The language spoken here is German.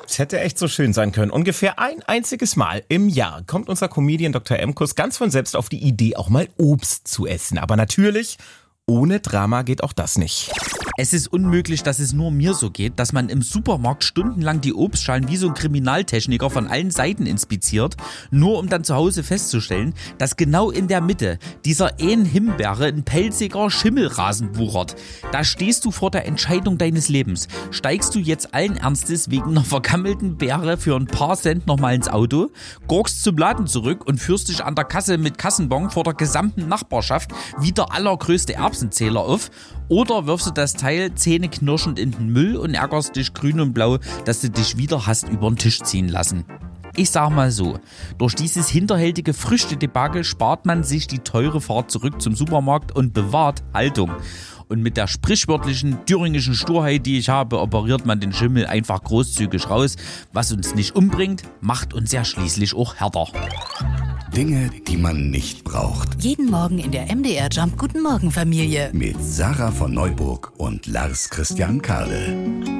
Es hätte echt so schön sein können. Ungefähr ein einziges Mal im Jahr kommt unser Comedian Dr. Emkus ganz von selbst auf die Idee, auch mal Obst zu essen. Aber natürlich, ohne Drama geht auch das nicht. Es ist unmöglich, dass es nur mir so geht, dass man im Supermarkt stundenlang die Obstschalen wie so ein Kriminaltechniker von allen Seiten inspiziert, nur um dann zu Hause festzustellen, dass genau in der Mitte dieser einen Himbeere ein pelziger Schimmelrasen wuchert. Da stehst du vor der Entscheidung deines Lebens. Steigst du jetzt allen Ernstes wegen einer vergammelten Beere für ein paar Cent nochmal ins Auto, gurkst zum Laden zurück und führst dich an der Kasse mit Kassenbon vor der gesamten Nachbarschaft wie der allergrößte Erbsenzähler auf, oder wirfst du das Teil zähneknirschend in den Müll und ärgerst dich grün und blau, dass du dich wieder hast über den Tisch ziehen lassen. Ich sag mal so, durch dieses hinterhältige Früchtedebakel spart man sich die teure Fahrt zurück zum Supermarkt und bewahrt Haltung. Und mit der sprichwörtlichen thüringischen Sturheit, die ich habe, operiert man den Schimmel einfach großzügig raus. Was uns nicht umbringt, macht uns ja schließlich auch härter. Dinge, die man nicht braucht. Jeden Morgen in der MDR Jump Guten Morgen Familie. Mit Sarah von Neuburg und Lars Christian Karle.